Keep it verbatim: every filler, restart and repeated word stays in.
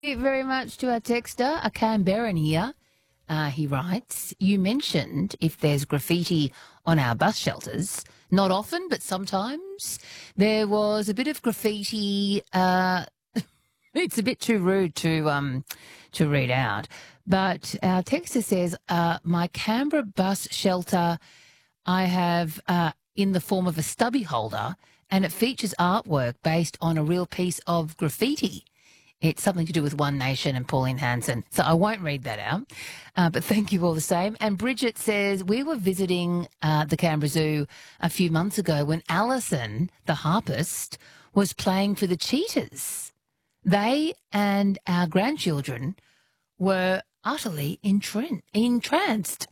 Thank you very much to our texter, a Canberran here. Uh, he writes, you mentioned if there's graffiti on our bus shelters, not often, but sometimes. There was a bit of graffiti. Uh, it's a bit too rude to um, to read out. But our texter says, uh, my Canberra bus shelter I have uh, in the form of a stubby holder, and it features artwork based on a real piece of graffiti. It's something to do with One Nation and Pauline Hanson. So I won't read that out, uh, but thank you all the same. And Bridget says, we were visiting uh, the Canberra Zoo a few months ago when Alison, the harpist, was playing for the cheetahs. They and our grandchildren were utterly entran- entranced.